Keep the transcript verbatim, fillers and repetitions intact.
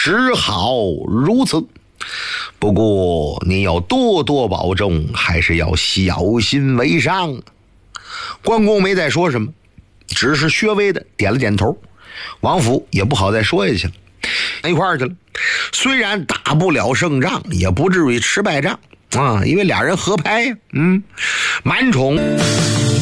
只好如此。不过你要多多保重，还是要小心为上。关公没再说什么，只是略微的点了点头。王府也不好再说下去了，一块儿去了。虽然打不了胜仗，也不至于吃败仗啊，因为俩人合拍呀。嗯，满宠